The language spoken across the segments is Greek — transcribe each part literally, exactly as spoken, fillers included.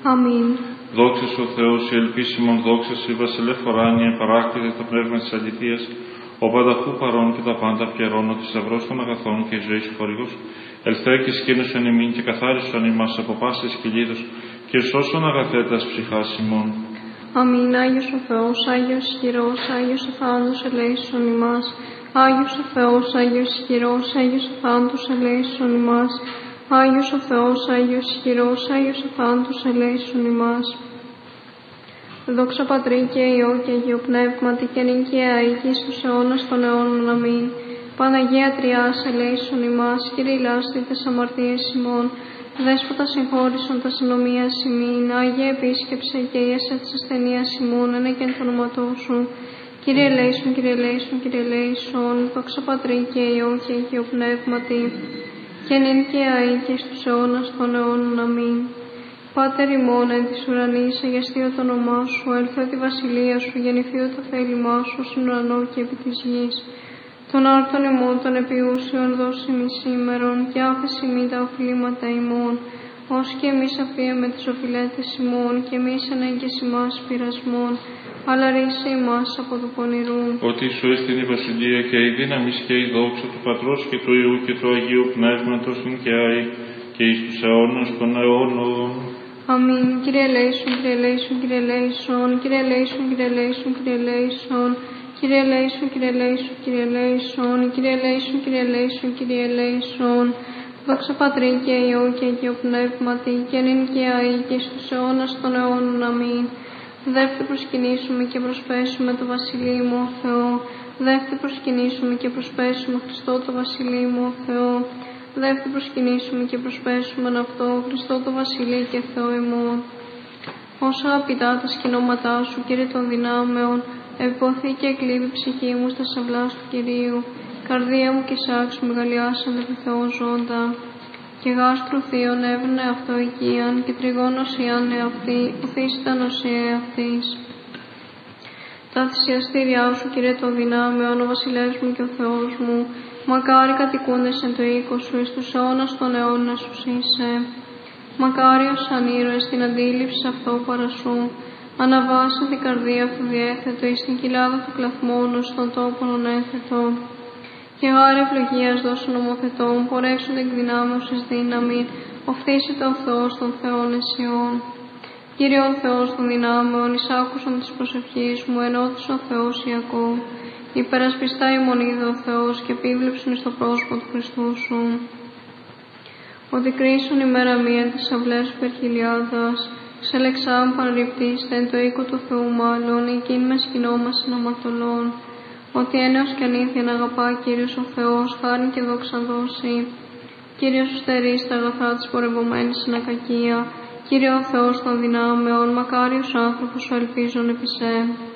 Αμήν. Δόξα σου ο Θεός, η ελπίσιμον δόξα σου, η βασιλεύ οράνια, παράκτητε το πνεύμα της αληθείας, ο πανταχού παρών και τα πάντα αυκαιρών, ο θησαυρός των αγαθών και η ζωή σου χορηγός, ελθέ και σκήνωσον ημίν και καθάρισον ημάς από πάσης κυλίδος και σώσον αγαθέτας ψυχάς ημών. Αμήν. Άγιος ο Θεός, Άγιος ισχυρός, Άγιος ο θάνατος ελέησον ημάς. Άγιος ο Θεός, Άγιος ισχυρός, Άγιος ο θάνατος ελέησον ημάς. Άγιος ο Θεός, Άγιος ισχυρός, Άγιος ο θάνατος ελέησον ημάς. Δόξα Πατρί και Υιό και Αγίου Πνεύματι και νυν και αεί και εις τους αιώνας των αιώνων. Αμήν. Παναγία Τριάς ελέησον ημάς, Κύριε λάστη τες αμαρτίες ημών, Δέσποτα συγχώρησον τας ανομίας ημίν, Άγιε επίσκεψε και ίεσε της ασθενείας ημών, ενέκεν το όνοματό σου. Κύριε ελέησον, Κύριε ελέησον, Κύριε ελέησον, δόξα Πατρί και Υιό και Αγίου Πνεύματι, και νυν και αεί και εις τους αιώνας των αιώνων. Αμήν. Πάτερ ημών εν της ουρανής, αγιαστειο το όνομά σου, έλθω τη βασιλεία σου, γεννηθειο το θέλημά σου, στον ουρανό και επί της γης. Τον άρτον ημών των επιούσιων δώσει ημί σήμερον, και άφεση μη τα οφειλήματα ημών, ως και εμείς αφίεμε τις οφειλέτες ημών, και εμείς ενέγκες ημάς πειρασμών, αλλά ρίσε ημάς από του πονηρού. Ότι σου έστειν η βασιλεία και η δύναμη και η δόξα του Πατρός και του Υιού και του Αγίου Πνεύματος νυν και αεί και εις τους αιώνας των αιώνων. Αμήν. Κύριε ελέησον, Κύριε ελέησον, Κύριε ελέησον, Κύριε ελέησον, Κύριε ελέησον, Κύριε ελέησον, Κύριε ελέησον, Κύριε ελέησον, Κύριε ελέησον, Κύριε ελέησον, Κύριε ελέησον, Κύριε ελέησον. Δόξα Πατρί και Υιό και Αγίου Πνεύματι, και νυν και αεί και εις τους αιώνας των αιώνων. Αμήν. Δεύτε προσκυνήσουμε και προσπέσουμε το Βασιλείο μου ο Θεό. Δεύτε προσκυνήσουμε και προσπέσουμε Χριστό το Βασιλείο μου ο Θεό. Δεύτε προσκυνήσουμε και προσπέσουμε αυτό Χριστό το Βασιλείο και Θεό ημών. Όσο αγαπητά τα σκηνώματά σου, Κύριε των δυνάμεων, επιποθεί και εκλείπει ψυχή μου στα σαυλάς του Κυρίου. Καρδία μου και σάξου μεγαλειάσαν επί Θεό ζώντα. Και γάστρου θείον έβρινε αυτό οικίαν, και τριγώνος ιάν εαυτή, ουθείς ήταν οσία εαυτής. Τα θυσιαστήριά σου, Κύριε των δυνάμεων, ο βασιλεύς μου και ο Θεός μου, μακάρι κατοικούντες εν το οίκο σου, εις τους αιώνας των αιώνας σου είσαι. Μακάριος σαν ήρωες την αντίληψη αυτό παρασού, αναβάσε την καρδία του διέθετο, εις την κοιλάδα του κλαθμόνου, στον τόπον ονέθετο. Και γάρε ευλογίας δώσουν νομοθετών, πορεύσονται εκ δυνάμεως εις δύναμη, οφθήσεται ο Θεός των Θεών εσιών. Κύριε ο Θεός των δυνάμεων, εις άκουσον της προσευχής μου, ενώθησε ο Θεός Ιακώβ. Υπερασπιστά ημών είδε ο Θεός και επίβλεψον εις το πρόσωπο του Χριστού σου. Ότι κρίσουν ημέρα μία της αυλές του υπερχιλιάδας, ξελεξάμ παραληπτήστε εν το οίκο του Θεού μάλλον, εκείνη με σκηνόμασιν αμαρτωλών. Ότι ένεος και ανήθιαν αγαπά Κύριος ο Θεός, χάριν και δόξαν δώσει. Κύριος σου στερείς τα αγαθά της πορευομένης στην ακακία. Κύριε ο Θεός των δυνάμεων, μακάριος άνθρωπος σου ελπίζον επί σε.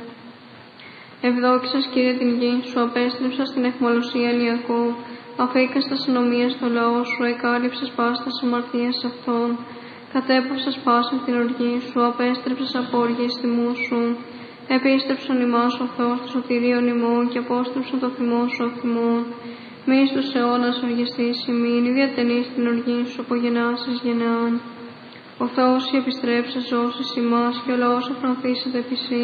Ευδόξας, Κύριε, την γη σου, απέστρεψα στην αιχμαλωσία Ιακώβ. Αφήκας τα συνομίες στο λαό σου, εκάλυψες πάστα αμαρτίας αυτών. Κατέπαυσας πάσαν την οργή σου, απέστρεψες από οργής θυμού σου. Επίστρεψον ημάς ο Θεός του σωτηρίων ημών και απόστρεψον το θυμό σου ο θυμών. Μη στους αιώνας οργιστής ημίν, ή διατενείς την οργή σου από γεννάσης γενεάν. Ο Θεός η επιστρέψε ζώσεις ημάς και ο λαός αφρανθήσεται επί σύ.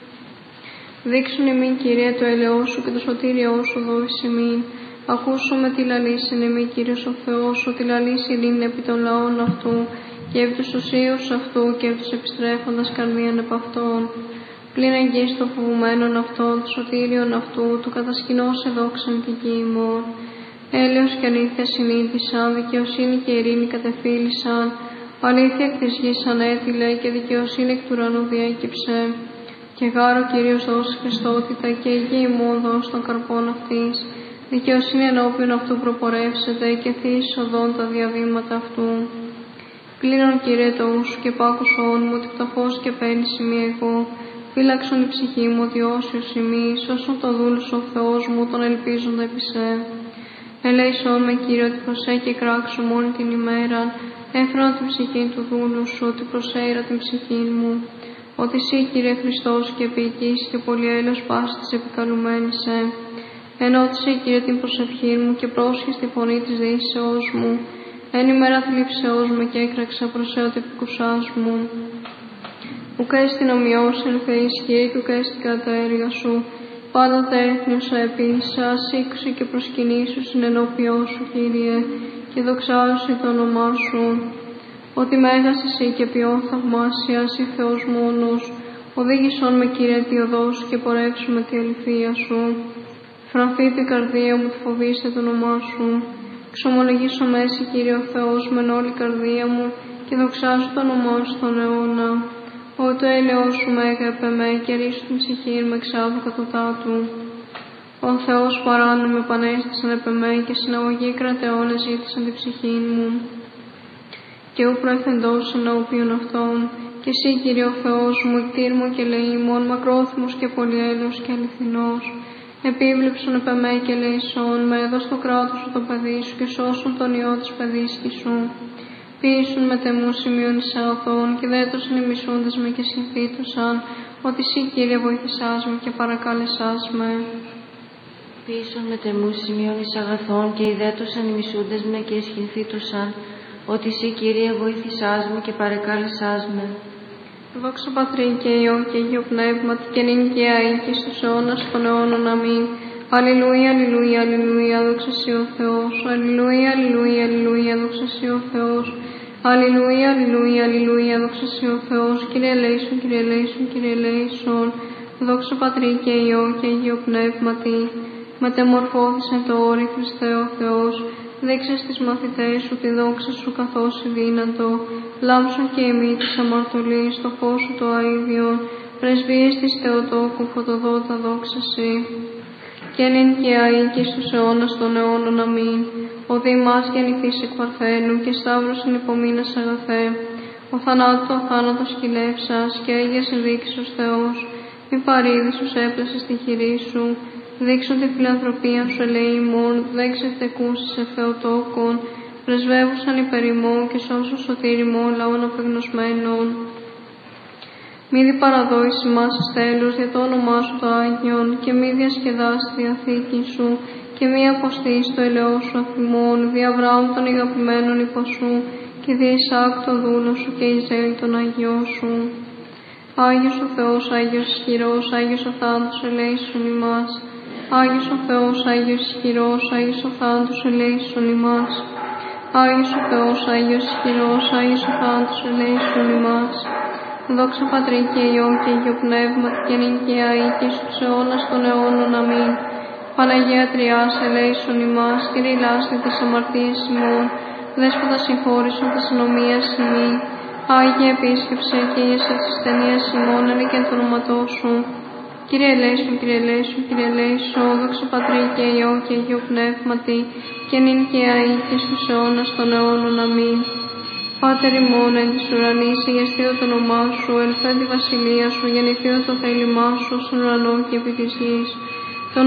Δείξουν ημίν, Κύριε, το ελαιό σου και το σωτήριό σου δώσεις ημίν. Ακούσουμε τι λαλήσιν ημί, Κύριος ο Θεός, ότι λαλήσει ειρήνη επί των λαών αυτού και επί τους ουσίους αυτού και επί τους επιστρέφοντας καρδίαν επ' αυτών. Πλην εγγύς των φοβουμένων αυτών, του σωτήριον αυτού, του κατασκηνώσε δόξαν τη γη ημών. Έλεος και αλήθεια συνήθισαν, δικαιοσύνη και ειρήνη κατεφύλισαν. Αλήθεια εκ της γης ανέτειλε και δικαιοσύνη εκ του ουρανού διέκυψε. Και γάρο Κύριος δώσει Χριστότητα και η γη ημών δώσει των καρπών αυτής. Δικαιοσύνη ενώπιον αυτού προπορεύσεται και θείς οδόν τα διαβήματα αυτού. Κλείνον, Κύριε, το ου σου και πάκουσον μου, ότι πτωχός και παίρνεις ημί εγώ. Φύλαξον η ψυχή μου, ότι όσιος ημί, σώσον το δούλου σου ο Θεός μου, τον ελπίζοντα επί σε. Ελέησόν με, Κύριε, ότι προσέ και κράξω μόνη την ημέρα. Έφρανα την ψυχή του δούλου σου, ότι προσέειρα την ψυχή μου. Ότι εσύ, Κύριε Χριστός, και επίοικείς και πολυέλεος πάσης της επικαλουμένης σε. Ενώτησε, Κύριε, την προσευχή μου και πρόσχες τη φωνή της δεήσεώς μου. Εν ημέρα θλίψεώς με και έκραξα προς αιώτη επικουσάς μου. Ουκ έστιν ομοιός εν Θεή ισχύει και ουκ έστιν κατά τα έργα σου. Πάντα τα έθνη όσα επίσα, σήκωση και προσκυνήσου στην ενώπιό σου, Κύριε, και δοξάζωση το όνομά σου. Ότι μέγας εσύ και ποιόν θαυμάσιας ή Θεός μόνος, οδήγησον με, Κύριε, τη οδό σου και πορεύσουμε τη αληθεία σου. Φρανθείτε η καρδία μου, φοβήστε το όνομά σου. Ξομολογήσω με εσύ, Κύριε ο Θεός, μεν όλη η καρδία μου και δοξάζω το όνομά σου στον αιώνα. Ότι το έλεος σου μέγα επ' εμέ και ρίσου την ψυχή με εξάδου κατωτάτου. Ο Θεός παράνομοι επανέστησαν επ' εμέ και συναγωγή κρατεώνες ζήτησαν την ψυχή μου. Και ου προεθεντός ενώπιον αυτών, και εσύ, Κύριε ο Θεός μου, εκτήρ μου και λεήμων, μακρόθυμος και πολυέλεος και αληθινός. Επίβλεψον επ' εμέ και λέησον, με έδω στο κράτος σου το παιδί σου και σώσουν τον ιό της παιδίσκης σου. Ποιήσουν με τεμού σημείων εις αγαθών και δέτωσαν οι μισούντες με και συνθήτωσαν, ότι εσύ, Κύριε, βοήθησάς με και παρακάλεσάς με. Ποιήσουν με τεμού σημείων εις αγαθών και ιδέτωσαν οι μισούντες με και συνθήτωσαν, ότι εσύ, Κύριε, βοήθησάς με και παρακάλεσάς με. Δόξα Πατρί και Υιό και Αγίο Πνεύματι και νυν και αεί και στους αιώνας των αιώνων. Αμήν. Αλληλούια, αλληλούια, αλληλούια, δόξα σοι ο Θεός. Αλληλούια, αλληλούια, αλληλούια, δόξα σοι ο Θεός. Αλληλούια, αλληλούια, αλληλούια, δόξα σοι ο Θεός. Κύριε ελέησον, Κύριε ελέησον, Κύριε ελέησον. Δόξα Πατρί και Υιό και Αγίο Πνεύματι. Μετεμορφώθησεν το όρη Χριστέ ο Θεός. Δείξε στις μαθητές σου τη δόξα σου καθώς δύνατο. Λάμψον και εμεί της αμαρτωλής το φως σου το αΐδιον. Πρεσβείες της Θεοτόκου φωτοδότα δόξα σοι. Και νυν και αεί και στους αιώνας των αιώνων. Αμήν. Ο Δήμας γεννηθείς εκ Παρθένου και σταύρος εν υπομείνας αγαθέ. Ο θανάτου τον θάνατο σκυλεύσας και έγιας ενδείξους Θεός. Μη παρήδησους έπλασες τη χειρή σου. Δείξον τη φιλανθρωπία σου ελεήμων, δέξε τεκούσεις σε Θεοτόκον, πρεσβεύουσαν υπερ ημών και σώσου σωτήριμων λαών απεγνωσμένων. Μη διπαραδόεις ημάς εις τέλος δια το όνομά σου το Άγιον και μη διασκεδάς τη διαθήκη σου και μη αποστείς το ελαιό σου αφημών, δι' Αβραάμ των ηγαπημένων υπό σου και δι' Ισαάκ το δούλο σου και Ιζραήλ τον Αγιό σου. Άγιος ο Θεός, Άγιος ισχυρός, Άγιος ο θάνατος ελέησον ημάς. Άγιος ο Θεός, Άγιος ισχυρός, Άγιος ο θάνατος ελέησον ημάς. Άγιος ο Θεός, Άγιος ισχυρός, Άγιος ο θάνατος ελέησον ημάς. Δόξα Πατρί και Υιό και Αγίο Πνεύματι και νυν και αεί και στους αιώνας των αιώνων. Αμήν. Παναγία Τριάς ελέησον ημάς, Κύριε λάστη τις αμαρτίες ημών, Δέσποτα συγχώρησον της ανομίας ημί. Άγιε επίσκεψε και ίεσε της ταινίας ημών, ανήκεν το όνοματό σου. Κύριε ελέησον, Κύριε ελέησον, Κύριε ελέησον, δόξα Πατρί και Υιό και Αγίο Πνεύματι, και νυν και αεί και στους αιώνας των αιώνων. Αμήν. Πάτερ ημών εν της ουρανής, αγιαστείτο το όνομά σου, ελθέ τη βασιλεία σου, γεννηθείτο το θέλημά σου, στον ουρανό και επί της γης.